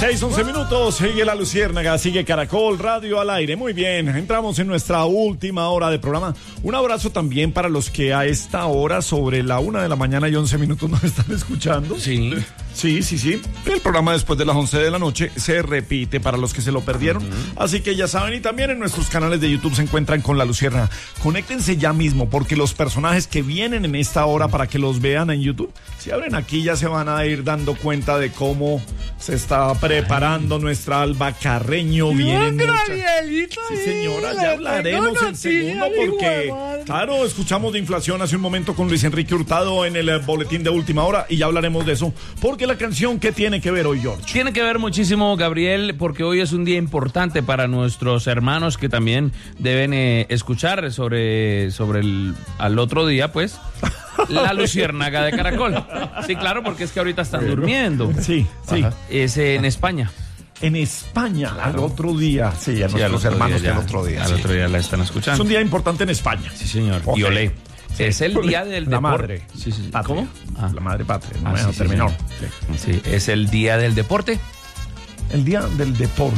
6:11 minutos, sigue La Luciérnaga, sigue Caracol Radio al aire. Muy bien, entramos en nuestra última hora de programa. Un abrazo también para los que a esta hora, sobre la 1:11 nos están escuchando. Sí. Sí. El programa después de las 11 de la noche se repite para los que se lo perdieron. Así que ya saben, y también en nuestros canales de YouTube se encuentran con La Luciérnaga. Conéctense ya mismo, porque los personajes que vienen en esta hora para que los vean en YouTube, si abren aquí ya se van a ir dando cuenta de cómo se está preparando nuestra Alba Carreño. Vienen Gabrielito. Sí, señora, ya hablaremos en segundo porque, claro, escuchamos de inflación hace un momento con Luis Enrique Hurtado en el boletín de última hora y ya hablaremos de eso. Porque la canción, ¿qué tiene que ver hoy, George? Tiene que ver muchísimo, Gabriel, porque hoy es un día importante para nuestros hermanos que también deben escuchar al otro día, pues, La Luciérnaga de Caracol. Sí, claro, porque es que ahorita están durmiendo. Sí. Ajá. Es en España. En España, claro. Al otro día. Sí, a nuestros hermanos del otro día. Al otro día la están escuchando. Es un día importante en España. Sí, señor. Okay. Y olé. Sí. Es el día del la deporte. Madre. Sí. Patria. ¿Cómo? La madre patria. Sí, terminó. Sí, es el día del deporte. El día del deporte.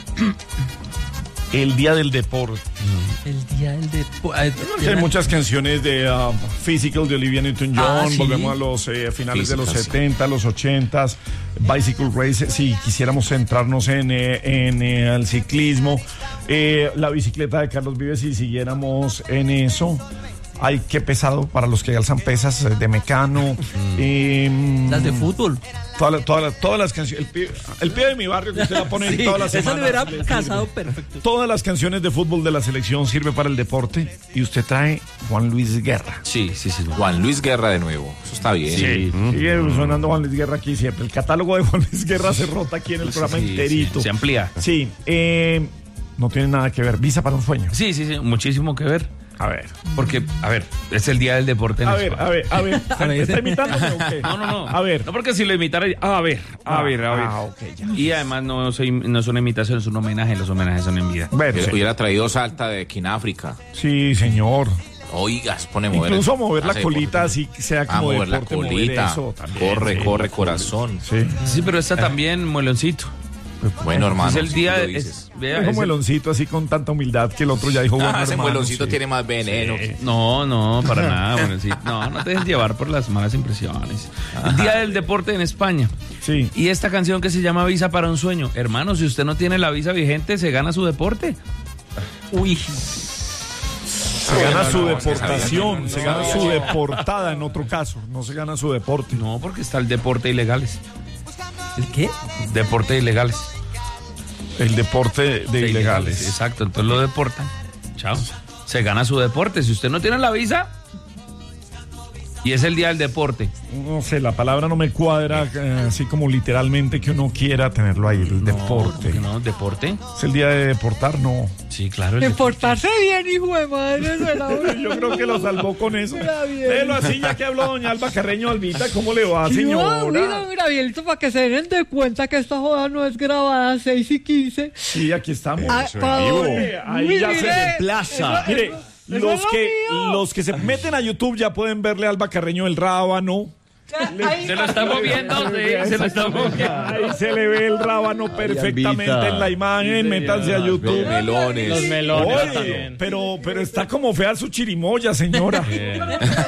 El día del deporte. El día del deporte. Hay muchas canciones de Physical de Olivia Newton-John. ¿sí? Volvemos a los finales Physical, de los 70, los 80s. Bicycle Race. Si quisiéramos centrarnos en el ciclismo, la bicicleta de Carlos Vives, si siguiéramos en eso. Ay, qué pesado para los que alzan pesas de Mecano. Las de fútbol. Todas las canciones. El pibe de mi barrio que usted la pone en todas las semanas. Eso le hubiera casado perfecto. Todas las canciones de fútbol de la selección sirve para el deporte. Y usted trae Juan Luis Guerra. Sí. Juan Luis Guerra de nuevo. Eso está bien. Sí. Sigue sonando Juan Luis Guerra aquí siempre. El catálogo de Juan Luis Guerra se rota aquí en el programa enterito. Se amplía. Sí. No tiene nada que ver. Visa para un sueño. Sí, muchísimo que ver. A ver. Porque, es el día del deporte en España. A ver. ¿Está imitándome o qué? No. A ver. No, porque si lo imitara... A ver. Okay, ya. Y además no es una imitación, es un homenaje. Los homenajes son en vida. Bueno, sí. Hubiera traído Salta de Quináfrica. Sí, señor. Oigas, pone a mover. Incluso a mover la hace colita, deporte. así sea como mover deporte, la colita. mover eso también. Corre, corazón. Sí, pero está también mueloncito. Bueno, hermano. Es el día si de... Dijo mueloncito así con tanta humildad que el otro ya dijo, bueno, ese hermano, mueloncito sí. tiene más veneno. Sí. No, para nada, mueloncito. No te dejes llevar por las malas impresiones. El día del deporte en España. Sí. Y esta canción que se llama Visa para un sueño. Hermano, si usted no tiene la visa vigente, se gana su deporte. Uy. Se gana su deportación, se gana su deportada en otro caso. No se gana su deporte. No, porque está el deporte ilegales. ¿El qué? Deporte de ilegales. El deporte de ilegales. Exacto, entonces lo deportan. Chao. Se gana su deporte. Si usted no tiene la visa, y es el día del deporte. No sé, la palabra no me cuadra, así como literalmente que uno quiera tenerlo ahí, el deporte. No, deporte. ¿Es el día de deportar? No. Sí, claro. De portarse bien, hijo de madre. Yo creo que lo salvó con eso. Pero así, ya que habló doña Alba Carreño. Albita, ¿cómo le va, señora? Mira, Gabrielito, para que se den de cuenta que esta joda no es grabada 6:15. Sí, aquí estamos. Ahí ya se desplaza. Mire, los que se meten a YouTube ya pueden verle a Alba Carreño el rábano. Se lo está moviendo, se lo está moviendo. Ahí se le ve el rábano perfectamente en la imagen. Métanse a YouTube. Los melones Oye, también. pero está como fea su chirimoya, señora. Que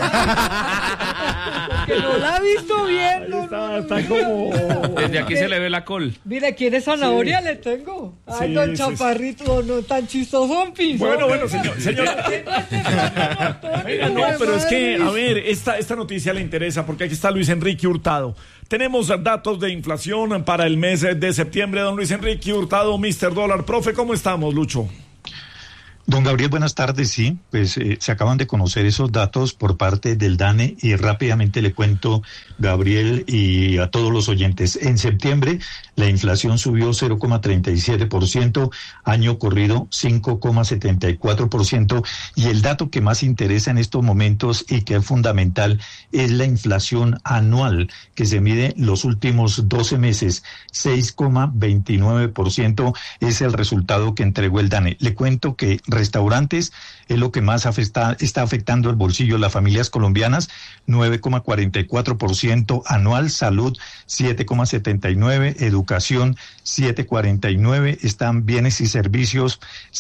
no la ha visto bien. Está como... Desde aquí se le ve la col. Mire, ¿quiere zanahoria? Le tengo. Ay, Sí, don sí, Chaparrito, no tan chistoso, Bueno, señor. Oiga, no, pero es que, a ver, esta noticia le interesa porque aquí está Luis Enrique Hurtado. Tenemos datos de inflación para el mes de septiembre. Don Luis Enrique Hurtado, Mr. Dólar. Profe, ¿cómo estamos, Lucho? Don Gabriel, buenas tardes. Sí, pues se acaban de conocer esos datos por parte del DANE y rápidamente le cuento, Gabriel, y a todos los oyentes. En septiembre la inflación subió 0,37%, año corrido 5,74%, y el dato que más interesa en estos momentos y que es fundamental es la inflación anual que se mide los últimos 12 meses, 6,29% es el resultado que entregó el DANE. Le cuento que restaurantes es lo que más está afectando el bolsillo de las familias colombianas, 9,44% anual, salud 7,79%, educación 7,49%, están bienes y servicios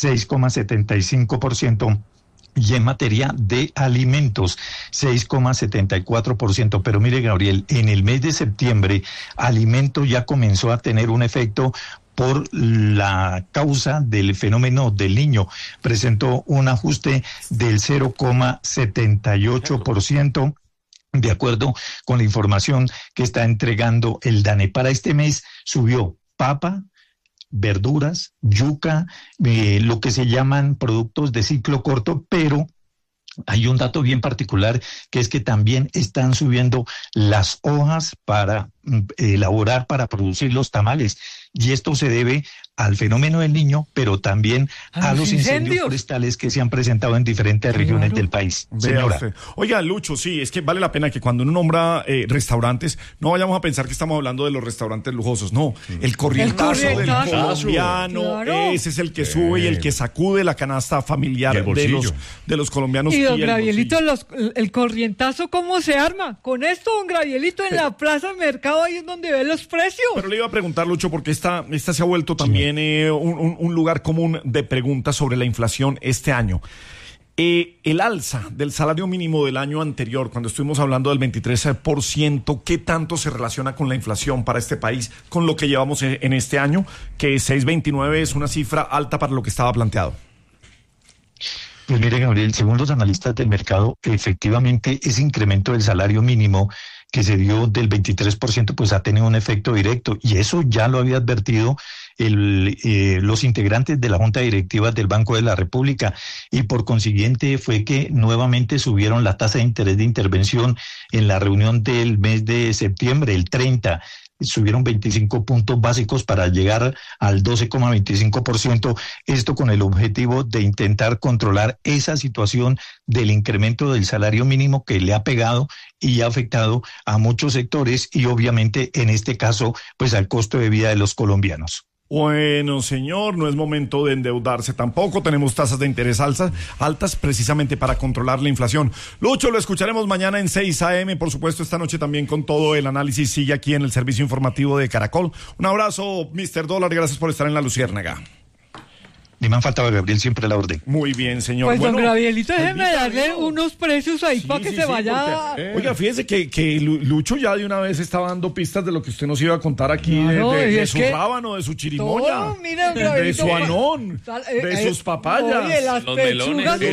6,75%. Y en materia de alimentos, 6,74%. Pero mire, Gabriel, en el mes de septiembre, alimento ya comenzó a tener un efecto por la causa del fenómeno del Niño. Presentó un ajuste del 0,78%. De acuerdo con la información que está entregando el DANE. Para este mes subió papa, verduras, yuca, lo que se llaman productos de ciclo corto, pero hay un dato bien particular, que es que también están subiendo las hojas para elaborar, para producir los tamales. Y esto se debe al fenómeno del Niño, pero también a los incendios forestales que se han presentado en diferentes regiones del país. Señora. Oiga, Lucho, sí, es que vale la pena que cuando uno nombra restaurantes, no vayamos a pensar que estamos hablando de los restaurantes lujosos, no. El corrientazo del colombiano, claro. Ese es el que sube y el que sacude la canasta familiar de los colombianos. Y don Gravielito, el corrientazo, ¿cómo se arma? Con esto, don Gravielito, en la plaza del mercado, ahí es donde ve los precios. Pero le iba a preguntar, Lucho, porque esta se ha vuelto también un lugar común de preguntas sobre la inflación este año. El alza del salario mínimo del año anterior, cuando estuvimos hablando del 23%, ¿qué tanto se relaciona con la inflación para este país, con lo que llevamos en este año? Que 6.29 es una cifra alta para lo que estaba planteado. Pues mire, Gabriel, según los analistas del mercado, efectivamente ese incremento del salario mínimo que se dio del 23%, pues ha tenido un efecto directo, y eso ya lo había advertido los integrantes de la Junta Directiva del Banco de la República, y por consiguiente fue que nuevamente subieron la tasa de interés de intervención en la reunión del mes de septiembre, el 30%. Subieron 25 puntos básicos para llegar al 12,25%, esto con el objetivo de intentar controlar esa situación del incremento del salario mínimo que le ha pegado y ha afectado a muchos sectores y obviamente en este caso pues al costo de vida de los colombianos. Bueno, señor, no es momento de endeudarse tampoco. Tenemos tasas de interés altas precisamente para controlar la inflación. Lucho, lo escucharemos mañana en 6 a.m. Por supuesto, esta noche también con todo el análisis. Sigue aquí en el servicio informativo de Caracol. Un abrazo, Mr. Dólar. Gracias por estar en La Luciérnaga. Ni me han faltado, Gabriel, siempre la orden. Muy bien, señor. Pues don Gabrielito, déjeme darle unos precios ahí para que se vaya. Oiga, fíjese que Lucho ya de una vez estaba dando pistas de lo que usted nos iba a contar aquí, de su rábano, de su chirimoya, mira, de su anón, de sus papayas, oye, las los pechugas melones, de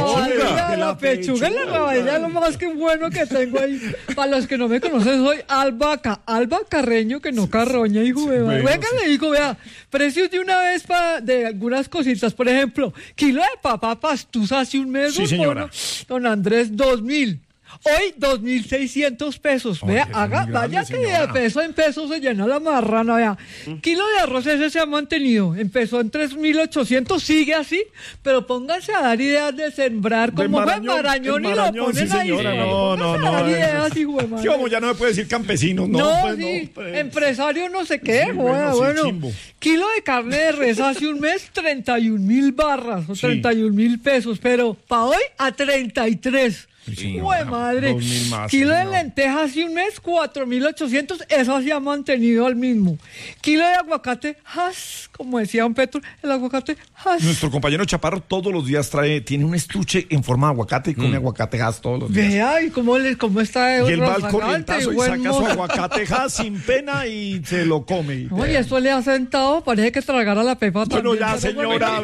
la pechuga en la rabadilla es lo más que bueno que tengo ahí. Para los que no me conocen, soy Alba Carreño, que no carroña, hijo de madre. Venga, le digo, vea, precios de una vez de algunas cositas, por ejemplo, kilo de papa pastusa hace un mes, sí, señora. Don Andrés, 2.000. Hoy 2.600 pesos. Vea, vaya que de peso en peso se llena la marrana, vea. Kilo de arroz ese se ha mantenido. Empezó en 3.800, sigue así, pero pónganse a dar ideas de sembrar como Marañón y lo ponen ahí. No. Ya no me puede decir campesinos, empresario no sé qué, bueno. Kilo de carne de res hace un mes, 31.000 barras, o 31.000 pesos, pero para hoy a 33. ¡Uy, madre! Más, kilo de lentejas hace un mes, 4.800, eso se ha mantenido al mismo. Kilo de aguacate, como decía don Petro, el aguacate, Nuestro compañero Chaparro todos los días tiene un estuche en forma de aguacate y come aguacate todos los días. Vea, y cómo está y él va al corrientazo y saca su aguacate sin pena y se lo come. Oye, eso le ha sentado, parece que tragara la pepa también. Bueno, ya, señora, a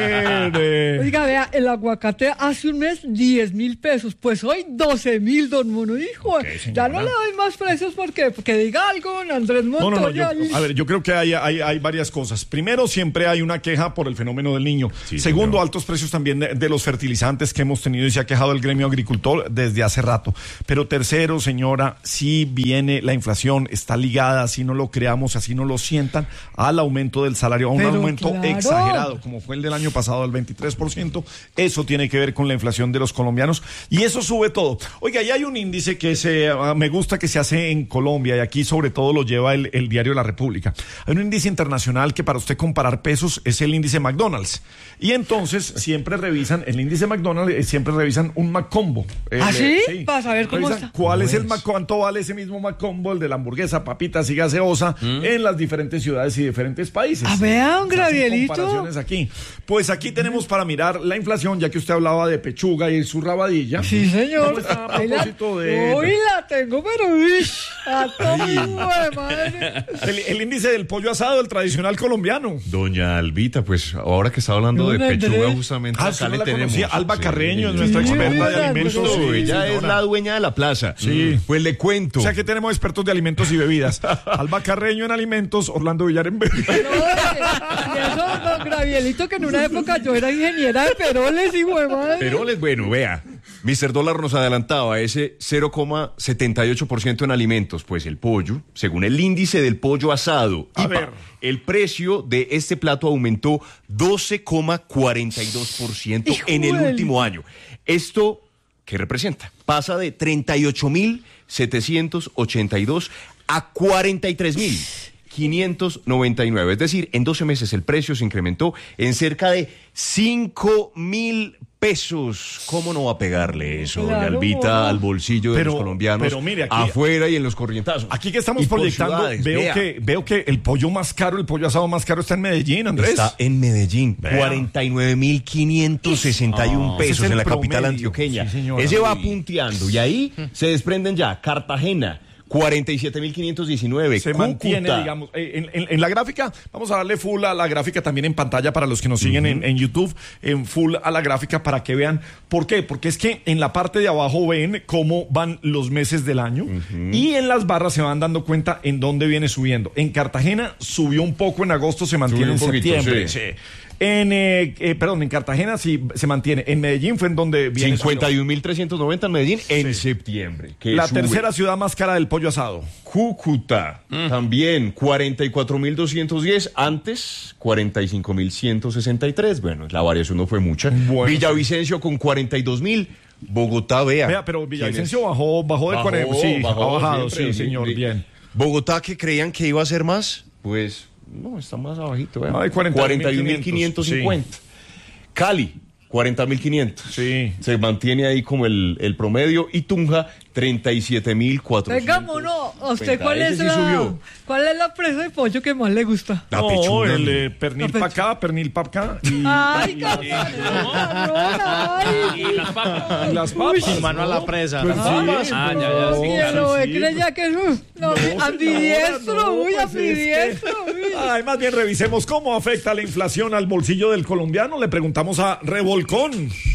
ver. Oiga, vea, el aguacate hace un mes, 10.000 pesos, pues hoy 12.000, don Mono, hijo. Ya no le doy más precios porque diga algo, don Andrés Montoya. Yo creo que hay varias cosas. Primero, siempre hay una queja por el fenómeno del Niño. Sí, segundo, señor. Altos precios también de los fertilizantes que hemos tenido y se ha quejado el gremio agricultor desde hace rato. Pero tercero, señora, sí viene la inflación, está ligada, así no lo creamos, así no lo sientan, al aumento del salario, a un aumento exagerado, como fue el del año pasado del 23%. Eso tiene que ver con la inflación de los colombianos y eso eso sube todo. Oiga, y hay un índice que me gusta que se hace en Colombia, y aquí sobre todo lo lleva el diario La República. Hay un índice internacional que para usted comparar pesos es el índice McDonald's. Y entonces siempre revisan, el índice McDonald's, siempre revisan un McCombo. ¿Ah, sí? Para saber cómo revisan está. ¿Cuál es cuánto vale ese mismo McCombo, el de la hamburguesa, papitas y gaseosa, en las diferentes ciudades y diferentes países? A ver, un Gabrielito. Comparaciones aquí. Pues aquí tenemos para mirar la inflación, ya que usted hablaba de pechuga y su rabadilla. Sí, señor. ¿Cómo está a propósito de...? Hoy la tengo, pero a todo madre. El índice del pollo asado, el tradicional colombiano. Doña Albita, pues ahora que está hablando de Don pechuga, Andrés. justamente ¿Usted acá no le la tenemos. conocía? Alba Carreño es Sí, nuestra sí, experta de sí, alimentos. sí, Ella es señora. la dueña de la plaza. Sí. Pues le cuento. O sea que tenemos expertos de alimentos y bebidas. Alba Carreño en alimentos, Orlando Villar en bebidas. No, y eso, don Gabrielito, que en una época yo era ingeniera de peroles y huevada. Pero bueno, vea, Mr. Dólar nos adelantaba ese 0,78% en alimentos. Pues el pollo, según el índice del pollo asado, A IPA, ver. el precio de este plato aumentó 12,42% en el Híjole. último año. Esto, ¿qué representa? Pasa de 38.782 a 43.599. Es decir, en 12 meses el precio se incrementó en cerca de 5.000 pesos. ¿Cómo no va a pegarle eso, doña Claro, Albita, no. al bolsillo de Pero- los colombianos pero mire, aquí- afuera y en los corrientazos? Aquí que estamos Y por proyectando, ciudades, vea. veo que el pollo más caro, el pollo asado más caro está en Medellín, Andrés. Está en Medellín, Vea. 49.561 ese es pesos el en la capital promedio. antioqueña. Sí, señora. Ese va punteando y ahí se desprenden ya Cartagena, 47.519, Se Cúcuta. mantiene, digamos, en la gráfica. Vamos a darle full a la gráfica también en pantalla para los que nos siguen en YouTube, en full a la gráfica para que vean. ¿Por qué? Porque es que en la parte de abajo ven cómo van los meses del año y en las barras se van dando cuenta en dónde viene subiendo. En Cartagena subió un poco en agosto, se mantiene Subió un en poquito, septiembre. sí. Sí. En Cartagena sí se mantiene. En Medellín fue en donde viene. 51.390 en Medellín en septiembre. Que La sube. tercera ciudad más cara del pollo asado. Cúcuta, también 44.210, antes 45.163. Bueno, la variación no fue mucha. Bueno, Villavicencio con 42.000. Bogotá, vea. Vea, pero Villavicencio bajó de 40. Sí, ha bajado, sí, señor, bien. Bogotá, que creían que iba a ser más, pues no, está más abajito. Vea. Ay, 41.550. Cali, 40.500. Sí. Se mantiene ahí como el promedio. Y Tunja, 37.400. Venga, mono, ¿a usted cuál Ese es sí la subió. presa de pollo que más le gusta? La No, pechuga. el pernil La para acá, pernil para acá. Y, Ay, cabrón, ay. Y las papas. y las papas. Uy, Mano a la presa. Pues sí. Ah, ya, sí. Cielo, sí, creía que no, ambidiestro, uy, ambidiestro, uy. Ay, más bien revisemos cómo afecta la inflación al bolsillo del colombiano. Le preguntamos a Revolcón.